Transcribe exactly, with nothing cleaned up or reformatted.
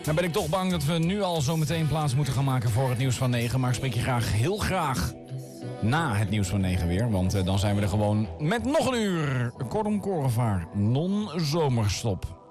Nou ben ik toch bang dat we nu al zo meteen plaats moeten gaan maken voor het nieuws van negen. Maar spreek je graag, heel graag, na het nieuws van negen weer. Want uh, dan zijn we er gewoon met nog een uur. Kortom Korenvaar, non-zomerstop.